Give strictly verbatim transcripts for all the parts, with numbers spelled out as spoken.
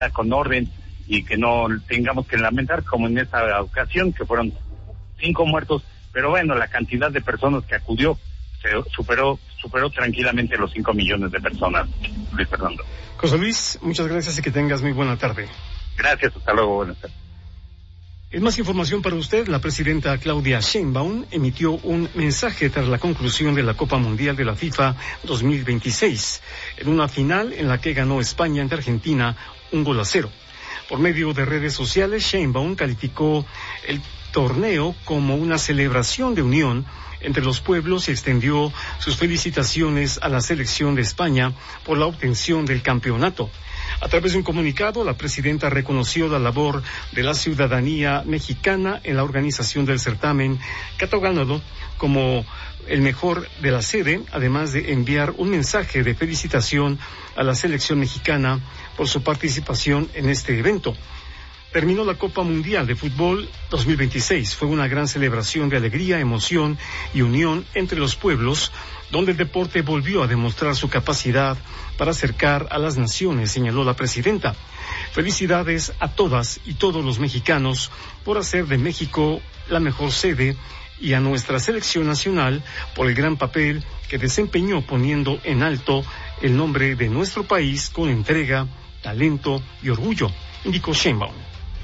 con orden y que no tengamos que lamentar, como en esta ocasión, que fueron cinco muertos, pero bueno, la cantidad de personas que acudió se superó superó tranquilamente los cinco millones de personas, Luis Fernando. José Luis, muchas gracias y que tengas muy buena tarde. Gracias, hasta luego, buenas tardes. En más información para usted, la presidenta Claudia Sheinbaum emitió un mensaje tras la conclusión de la Copa Mundial de la FIFA dos mil veintiséis, en una final en la que ganó España ante Argentina un gol a cero. Por medio de redes sociales, Sheinbaum calificó el torneo como una celebración de unión entre los pueblos y extendió sus felicitaciones a la selección de España por la obtención del campeonato. A través de un comunicado, la presidenta reconoció la labor de la ciudadanía mexicana en la organización del certamen, catalogando como el mejor de la sede, además de enviar un mensaje de felicitación a la selección mexicana por su participación en este evento. Terminó la Copa Mundial de Fútbol dos mil veintiséis. Fue una gran celebración de alegría, emoción y unión entre los pueblos, donde el deporte volvió a demostrar su capacidad para acercar a las naciones, señaló la presidenta. Felicidades a todas y todos los mexicanos por hacer de México la mejor sede y a nuestra selección nacional por el gran papel que desempeñó poniendo en alto el nombre de nuestro país con entrega, talento y orgullo, indicó Sheinbaum.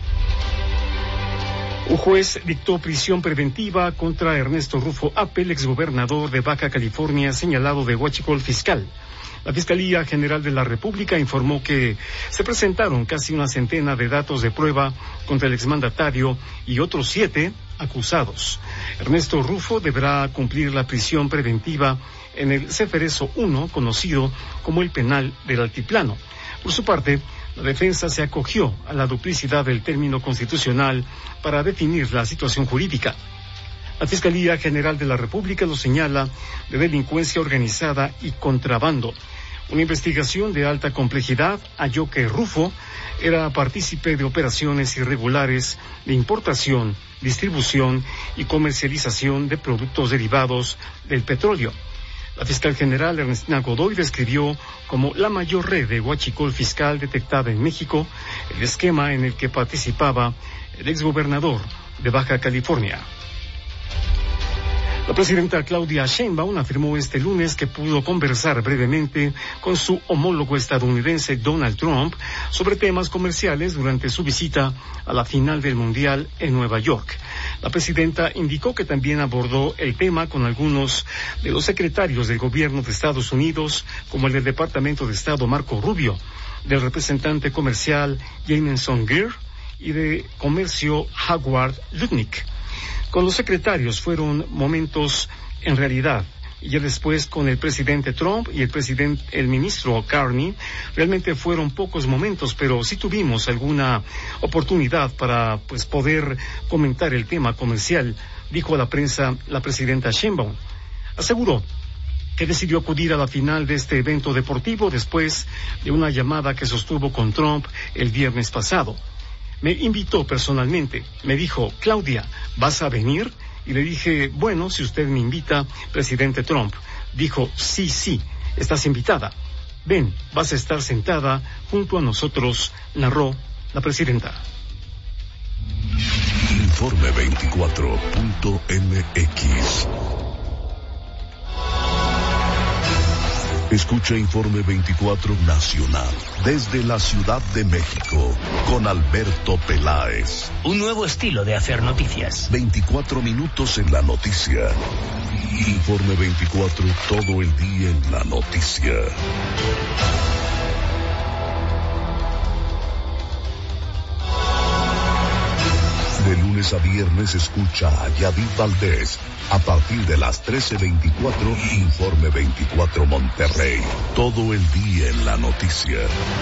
Un juez dictó prisión preventiva contra Ernesto Rufo Appel, exgobernador de Baja California, señalado de huachicol fiscal. La Fiscalía General de la República informó que se presentaron casi una centena de datos de prueba contra el exmandatario y otros siete acusados. Ernesto Rufo deberá cumplir la prisión preventiva en el Ceferezo uno, conocido como el penal del Altiplano. Por su parte, la defensa se acogió a la duplicidad del término constitucional para definir la situación jurídica. La Fiscalía General de la República lo señala de delincuencia organizada y contrabando. Una investigación de alta complejidad halló que Rufo era partícipe de operaciones irregulares de importación, distribución y comercialización de productos derivados del petróleo. La fiscal general Ernestina Godoy describió como la mayor red de huachicol fiscal detectada en México el esquema en el que participaba el exgobernador de Baja California. La presidenta Claudia Sheinbaum afirmó este lunes que pudo conversar brevemente con su homólogo estadounidense Donald Trump sobre temas comerciales durante su visita a la final del Mundial en Nueva York. La presidenta indicó que también abordó el tema con algunos de los secretarios del gobierno de Estados Unidos, como el del Departamento de Estado Marco Rubio, del representante comercial Jameson Greer y de comercio Howard Lutnick. Con los secretarios fueron momentos en realidad, y ya después con el presidente Trump y el presidente, el ministro Carney, realmente fueron pocos momentos, pero sí tuvimos alguna oportunidad para pues poder comentar el tema comercial, dijo a la prensa la presidenta Sheinbaum. Aseguró que decidió acudir a la final de este evento deportivo después de una llamada que sostuvo con Trump el viernes pasado. Me invitó personalmente, me dijo, Claudia, ¿vas a venir? Y le dije, bueno, si usted me invita, presidente Trump. Dijo, sí, sí, estás invitada. Ven, vas a estar sentada junto a nosotros, narró la presidenta. Informe veinticuatro punto m x. Escucha Informe veinticuatro Nacional desde la Ciudad de México con Alberto Peláez. Un nuevo estilo de hacer noticias. veinticuatro minutos en la noticia. Informe veinticuatro, todo el día en la noticia. De lunes a viernes escucha a Yadid Valdés. A partir de las trece veinticuatro, Informe veinticuatro Monterrey. Todo el día en la noticia.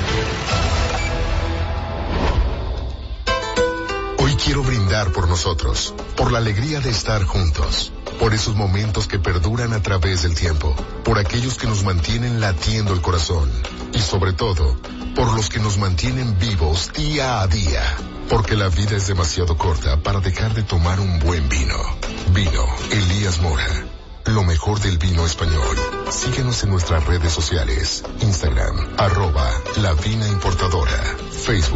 Hoy quiero brindar por nosotros, por la alegría de estar juntos, por esos momentos que perduran a través del tiempo, por aquellos que nos mantienen latiendo el corazón y sobre todo, por los que nos mantienen vivos día a día. Porque la vida es demasiado corta para dejar de tomar un buen vino. Vino Elías Mora, lo mejor del vino español. Síguenos en nuestras redes sociales. Instagram, arroba La Fina Importadora. Facebook.